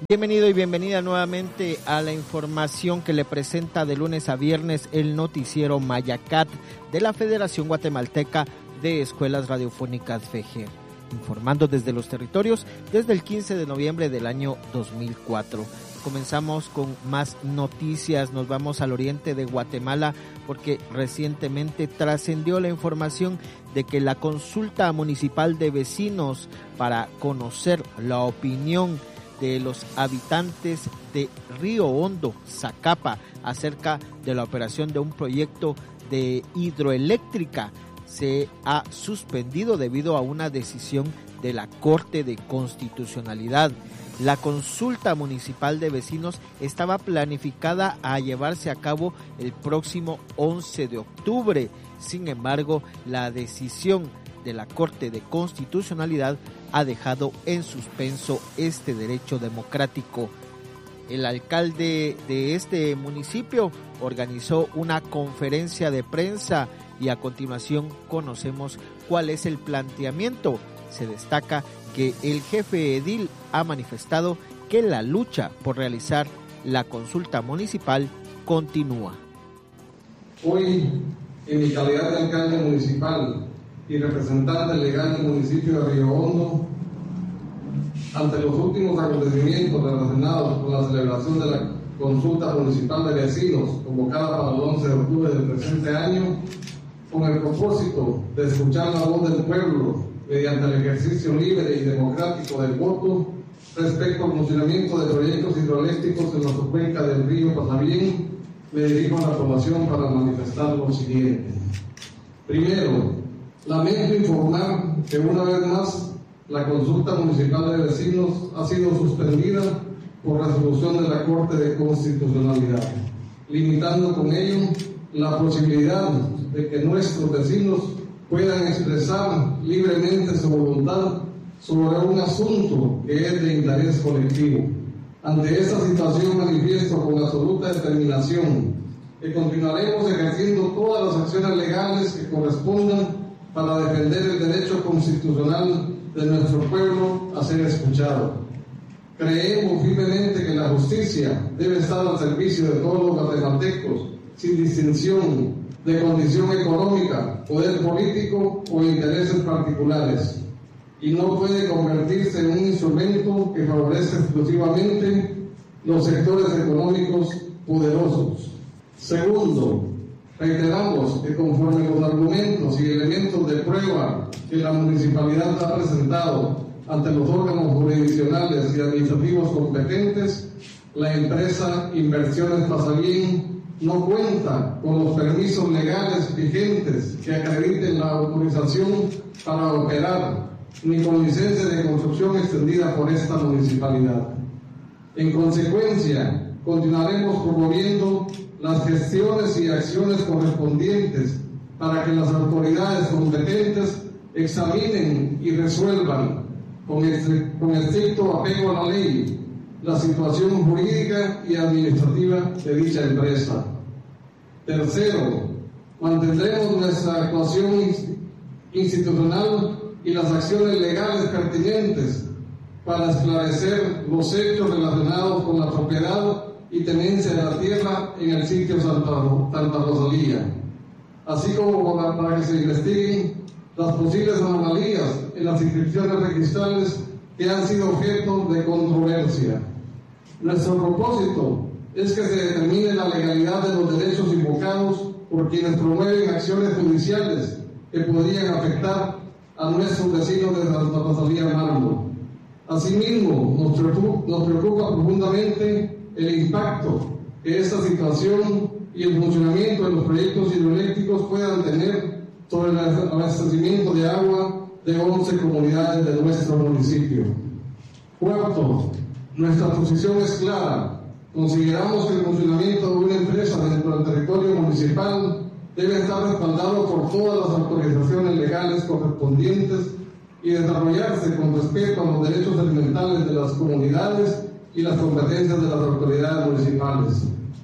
Bienvenido y bienvenida nuevamente a la información que le presenta de lunes a viernes el noticiero Mayacat de la Federación Guatemalteca de Escuelas Radiofónicas FEGER, informando desde los territorios desde el 15 de noviembre del año 2004. Comenzamos con más noticias, nos vamos al oriente de Guatemala porque recientemente trascendió la información de que la consulta municipal de vecinos para conocer la opinión de los habitantes de Río Hondo, Zacapa, acerca de la operación de un proyecto de hidroeléctrica se ha suspendido debido a una decisión de la Corte de Constitucionalidad. La consulta municipal de vecinos estaba planificada a llevarse a cabo el próximo 11 de octubre. Sin embargo, la decisión de la Corte de Constitucionalidad ha dejado en suspenso este derecho democrático. El alcalde de este municipio organizó una conferencia de prensa y a continuación conocemos cuál es el planteamiento. Se destaca que el jefe edil ha manifestado que la lucha por realizar la consulta municipal continúa. Hoy, en mi calidad de alcalde municipal y representante legal del municipio de Río Hondo, ante los últimos acontecimientos relacionados con la celebración de la consulta municipal de vecinos convocada para el 11 de octubre del presente año, con el propósito de escuchar la voz del pueblo mediante el ejercicio libre y democrático del voto respecto al funcionamiento de proyectos hidroeléctricos en la subcuenca del río Pasabién, me dirijo a la población para manifestar lo siguiente. Primero, lamento informar que una vez más la consulta municipal de vecinos ha sido suspendida por resolución de la Corte de Constitucionalidad, limitando con ello la posibilidad de que nuestros vecinos puedan expresar libremente su voluntad sobre un asunto que es de interés colectivo. Ante esta situación manifiesto con absoluta determinación que continuaremos ejerciendo todas las acciones legales que correspondan para defender el derecho constitucional de nuestro pueblo a ser escuchado. Creemos firmemente que la justicia debe estar al servicio de todos los guatemaltecos, sin distinción de condición económica, poder político o intereses particulares, y no puede convertirse en un instrumento que favorezca exclusivamente los sectores económicos poderosos. Segundo, reiteramos que conforme los argumentos y elementos de prueba que la municipalidad ha presentado ante los órganos jurisdiccionales y administrativos competentes, la empresa Inversiones Pasabién no cuenta con los permisos legales vigentes que acrediten la autorización para operar, ni con licencia de construcción extendida por esta municipalidad. En consecuencia, continuaremos promoviendo las gestiones y acciones correspondientes para que las autoridades competentes examinen y resuelvan con estricto apego a la ley la situación jurídica y administrativa de dicha empresa. Tercero, mantendremos nuestra actuación institucional y las acciones legales pertinentes para esclarecer los hechos relacionados con la propiedad y tenencia de la tierra en el sitio Santa Rosalía, así como para que se investiguen las posibles anomalías en las inscripciones registrales que han sido objeto de controversia. Nuestro propósito es que se determine la legalidad de los derechos invocados por quienes promueven acciones judiciales que podrían afectar a nuestros vecinos de Santa Rosalía Mármol. Asimismo, nos preocupa profundamente el impacto que esta situación y el funcionamiento de los proyectos hidroeléctricos puedan tener sobre el abastecimiento de agua de 11 comunidades de nuestro municipio. Cuarto, nuestra posición es clara. Consideramos que el funcionamiento de una empresa dentro del territorio municipal debe estar respaldado por todas las autorizaciones legales correspondientes y desarrollarse con respeto a los derechos elementales de las comunidades y las competencias de las autoridades municipales.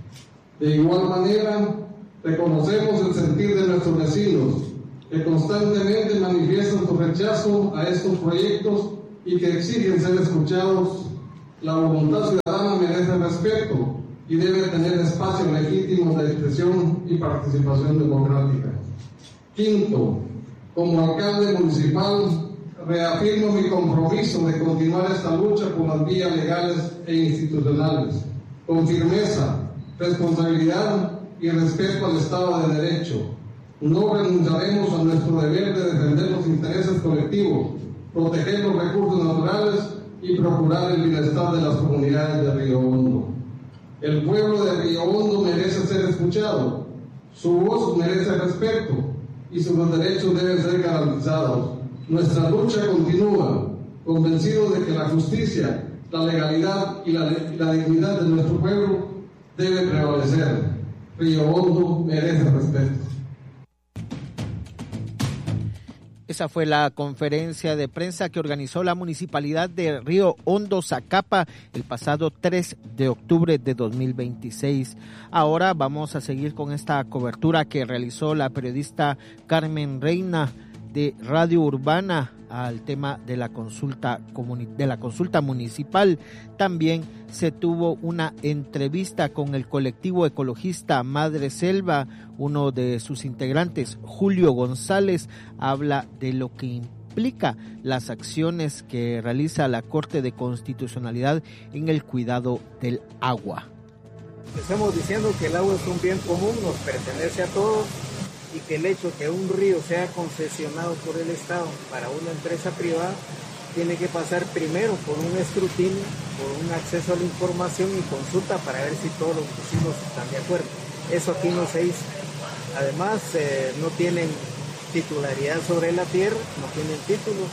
De igual manera, reconocemos el sentir de nuestros vecinos, que constantemente manifiestan su rechazo a estos proyectos y que exigen ser escuchados La voluntad ciudadana merece respeto y debe tener espacios legítimos de expresión y participación democrática. Quinto, como alcalde municipal, reafirmo mi compromiso de continuar esta lucha por las vías legales e institucionales, con firmeza, responsabilidad y respeto al Estado de Derecho. No renunciaremos a nuestro deber de defender los intereses colectivos, proteger los recursos naturales y procurar el bienestar de las comunidades de Río Hondo. El pueblo de Río Hondo merece ser escuchado, su voz merece respeto y sus derechos deben ser garantizados. Nuestra lucha continúa, convencidos de que la justicia, la legalidad y la dignidad de nuestro pueblo debe prevalecer. Río Hondo merece respeto. Esa fue la conferencia de prensa que organizó la Municipalidad de Río Hondo, Zacapa, el pasado 3 de octubre de 2026. Ahora vamos a seguir con esta cobertura que realizó la periodista Carmen Reina de Radio Urbana al tema de la consulta municipal. También se tuvo una entrevista con el colectivo ecologista Madre Selva. Uno de sus integrantes, Julio González, habla de lo que implica las acciones que realiza la Corte de Constitucionalidad en el cuidado del agua. Estamos diciendo que el agua es un bien común, nos pertenece a todos, y que el hecho que un río sea concesionado por el Estado para una empresa privada tiene que pasar primero por un escrutinio, por un acceso a la información y consulta para ver si todos los vecinos están de acuerdo. Eso aquí no se hizo. Además, no tienen titularidad sobre la tierra, no tienen títulos,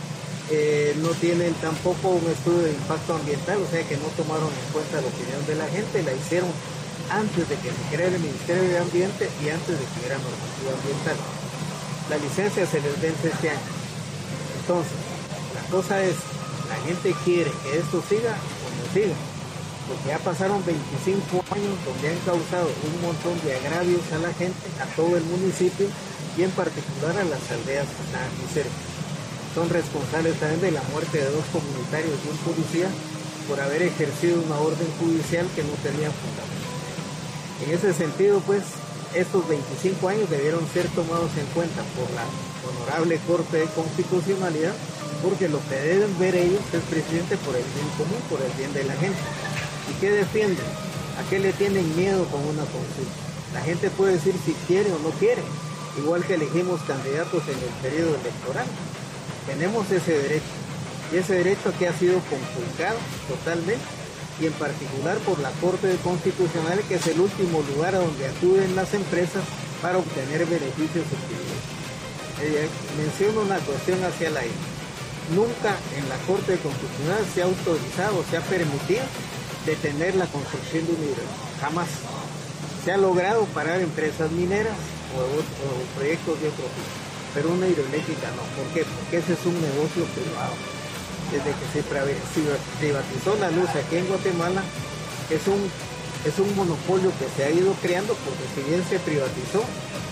no tienen tampoco un estudio de impacto ambiental, o sea que no tomaron en cuenta la opinión de la gente, la hicieron antes de que se creara el Ministerio de Ambiente y antes de que hubiera normativa ambiental. La licencia se les vence este año. Entonces, la cosa es, la gente quiere que esto siga o no siga, porque ya pasaron 25 años donde han causado un montón de agravios a la gente, a todo el municipio y en particular a las aldeas que están aquí cerca. Son responsables también de la muerte de 2 comunitarios y un policía por haber ejercido una orden judicial que no tenía fundamento. En ese sentido, pues, estos 25 años debieron ser tomados en cuenta por la Honorable Corte de Constitucionalidad, porque lo que deben ver ellos es precisamente por el bien común, por el bien de la gente. ¿Y qué defienden? ¿A qué le tienen miedo con una consulta? La gente puede decir si quiere o no quiere, igual que elegimos candidatos en el periodo electoral. Tenemos ese derecho, y ese derecho que ha sido conculcado totalmente, y en particular por la Corte Constitucional, que es el último lugar a donde acuden las empresas para obtener beneficios y privilegios. Menciono una cuestión hacia la aire. Nunca en la Corte Constitucional se ha autorizado, se ha permitido detener la construcción de un hidroeléctrico. Jamás. Se ha logrado parar empresas mineras o proyectos de otro tipo, pero una hidroeléctrica no. ¿Por qué? Porque ese es un negocio privado. Desde que se privatizó la luz aquí en Guatemala, es un monopolio que se ha ido creando, porque si bien se privatizó,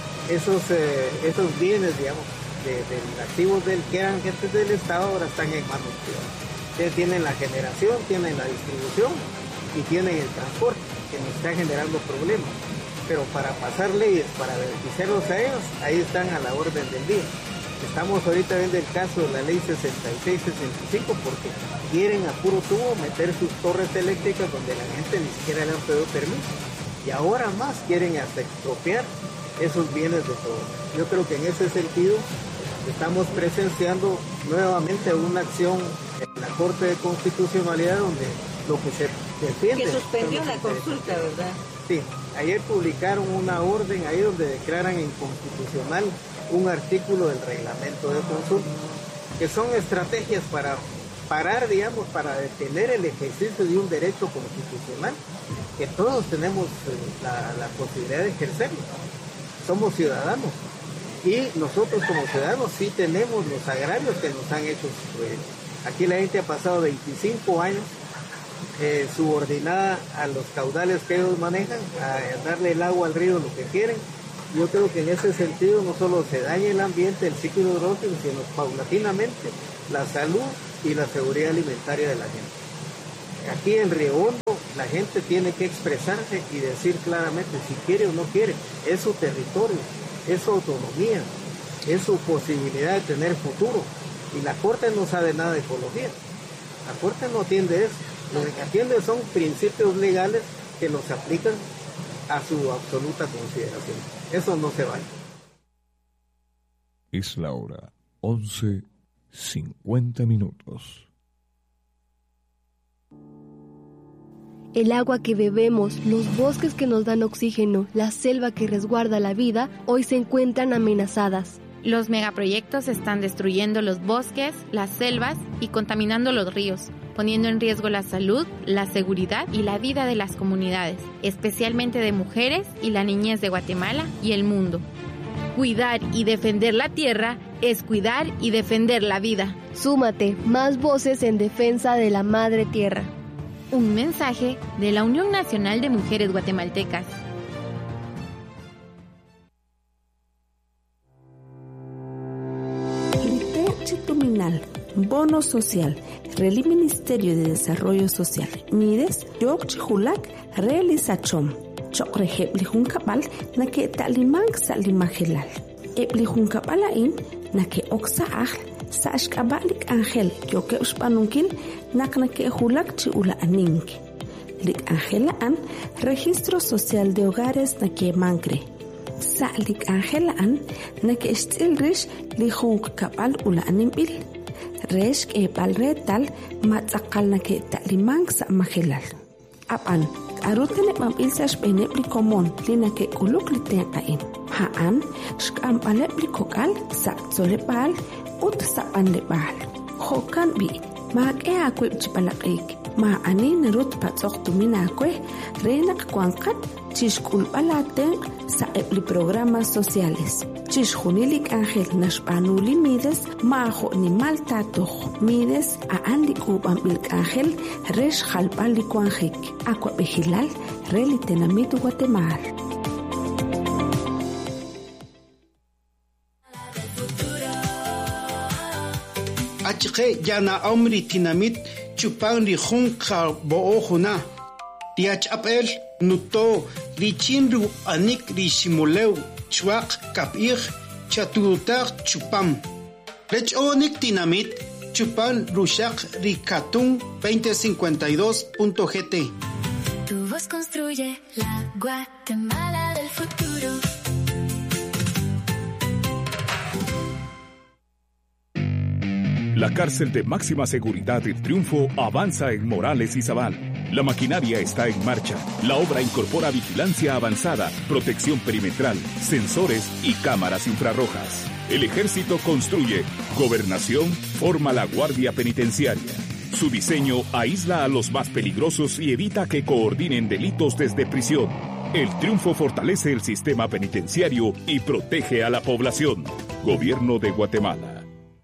esos bienes, digamos, de activos que eran gentes del Estado, ahora están en manos privadas. Ustedes tienen la generación, tienen la distribución y tienen el transporte, que nos está generando problemas. Pero para pasar leyes, para beneficiarlos a ellos, ahí están a la orden del día. Estamos ahorita viendo el caso de la ley 66-65 porque quieren a puro tubo meter sus torres eléctricas donde la gente ni siquiera le han pedido permiso. Y ahora más quieren hasta expropiar esos bienes de todos. Yo creo que en ese sentido estamos presenciando nuevamente una acción en la Corte de Constitucionalidad donde lo que se defiende... Que suspendió la consulta, ¿verdad? Sí, ayer publicaron una orden ahí donde declaran inconstitucional un artículo del reglamento de consulta, que son estrategias para parar, digamos, para detener el ejercicio de un derecho constitucional que todos tenemos la posibilidad de ejercerlo. Somos ciudadanos y nosotros como ciudadanos sí tenemos los agravios que nos han hecho sus proyectos. Aquí la gente ha pasado 25 años subordinada a los caudales que ellos manejan, a darle el agua al río lo que quieren. Yo creo que en ese sentido no solo se daña el ambiente, el ciclo hidrológico, sino paulatinamente la salud y la seguridad alimentaria de la gente. Aquí en Río Hondo la gente tiene que expresarse y decir claramente si quiere o no quiere. Es su territorio, es su autonomía, es su posibilidad de tener futuro. Y la Corte no sabe nada de ecología. La Corte no atiende eso. Lo que atiende son principios legales que los aplican a su absoluta consideración. Eso no se vale. Es la hora 11:50. El agua que bebemos, los bosques que nos dan oxígeno, la selva que resguarda la vida, hoy se encuentran amenazadas. Los megaproyectos están destruyendo los bosques, las selvas y contaminando los ríos, poniendo en riesgo la salud, la seguridad y la vida de las comunidades, especialmente de mujeres y la niñez de Guatemala y el mundo. Cuidar y defender la tierra es cuidar y defender la vida. Súmate, más voces en defensa de la madre tierra. Un mensaje de la Unión Nacional de Mujeres Guatemaltecas. Chituminal, Bono Social, Reli Ministerio de Desarrollo Social, Mides, York Hulak, Realizachom, Chokre Heblihun Kapal, Nake Talimang Salimagelal, Eblihun Kapalain, Nake Oxa Aj, Sashk Abalik Angel, Yoke Uspanunkil, Naknake Hulak Chiula Anink. Lik Angela An, Registro Social de Hogares Nake Mangre. Salik Angela An, Nake Stilrish, Lihunk Kapal Ula Animbil. Resh Epal Retal, Matzakal Nake Talimang Samagelal. Apan, Arutene Mamilsash Benepli Comon, Linake Kuluk Litenkain. Haan, Shkampalepli Kokal, Sapzolepal, Ut Sapan Lebal. Hokan Bi, Mag Eaquip Chipalapik. Ma ani nerut patsok tumina kwe renak kwankat chishkul balaten sa epli programas sociales. Chishjunilik Ángel nashpanuli mides majo ni maltatoh mides a andi kubam bilk Ángel resh jalpali kwanjik aqua vigilal relitenamitu Guatemala. Achke yana omri tinamit chupan ri junka boojuna tiach apel nuto richinru anik rishimuleu chwaq kapir chatutak chupam lech onik tinamit chupan rushak rikatun 2052.gt. Tu voz construye la Guatemala del futuro. La cárcel de máxima seguridad El Triunfo avanza en Morales y Zabal. La maquinaria está en marcha. La obra incorpora vigilancia avanzada, protección perimetral, sensores y cámaras infrarrojas. El ejército construye. Gobernación forma la Guardia Penitenciaria. Su diseño aísla a los más peligrosos y evita que coordinen delitos desde prisión. El Triunfo fortalece el sistema penitenciario y protege a la población. Gobierno de Guatemala.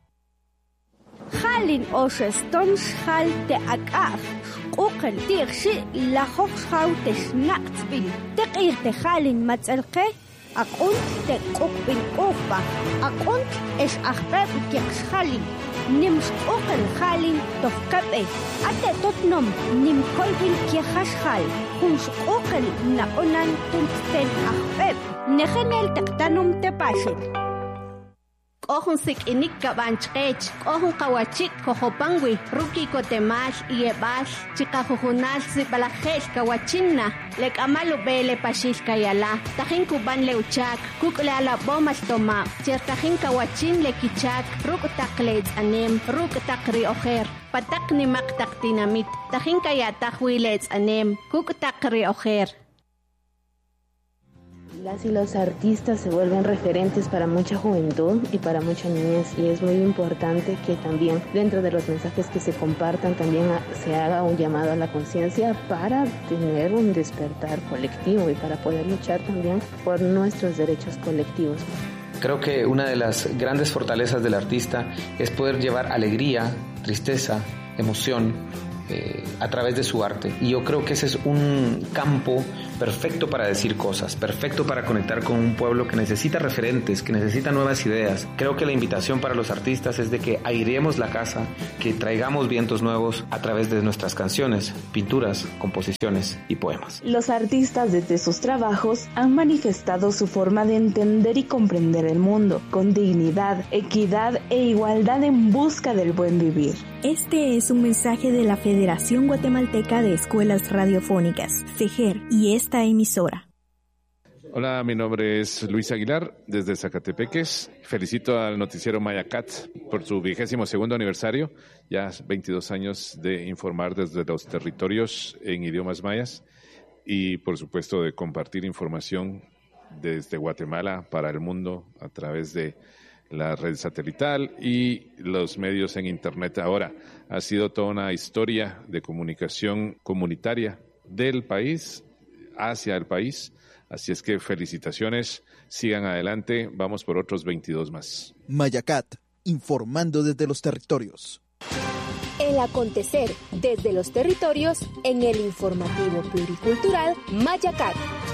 Halin Oshestons Hal te Akaf, Ukel Tirshi, La Hoxhau te Snacksvil, Tekir te Halin Matzelke, Akunt te Kukbin Ufa, Akunt es Ahbeb Keks Halin, Nims Ukel Halin Tofkabe, Ate Totnom, Nim Kolvin Kiehash Hal, Huns Ukel Naonan Tunkten Ahbeb, Negenel Tektanum te Pasil. Kohun sik inik kabanchech, kohun kawachik kohopangwi, ruki kotemal yebal, chikahujunal sipalajesh kawachinna, lek amalu bele pashil kayala, tajin kuban leuchak, kukle ala bomas toma, chertajin kawachin lekichak, ruk taklets anem, ruk takri ojer, patak ni maktak tinamit, tajin kayatak wilets anem, kuk takri ojer. Las y los artistas se vuelven referentes para mucha juventud y para mucha niñez, y es muy importante que también dentro de los mensajes que se compartan también se haga un llamado a la conciencia para tener un despertar colectivo y para poder luchar también por nuestros derechos colectivos. Creo que una de las grandes fortalezas del artista es poder llevar alegría, tristeza, emoción, a través de su arte. Y yo creo que ese es un campo perfecto para decir cosas, perfecto para conectar con un pueblo que necesita referentes, que necesita nuevas ideas. Creo que la invitación para los artistas es de que airemos la casa, que traigamos vientos nuevos a través de nuestras canciones, pinturas, composiciones y poemas. Los artistas desde sus trabajos han manifestado su forma de entender y comprender el mundo, con dignidad, equidad e igualdad en busca del buen vivir. Este es un mensaje de la Federación Guatemalteca de Escuelas Radiofónicas, FEGER, y esta emisora. Hola, mi nombre es Luis Aguilar, desde Zacatepeques. Felicito al noticiero Mayacat por su 22º aniversario, ya 22 años de informar desde los territorios en idiomas mayas y, por supuesto, de compartir información desde Guatemala para el mundo a través de la red satelital y los medios en Internet. Ahora, ha sido toda una historia de comunicación comunitaria del país hacia el país. Así es que felicitaciones, sigan adelante, vamos por otros 22 más. Mayacat, informando desde los territorios. El acontecer desde los territorios en el informativo pluricultural Mayacat.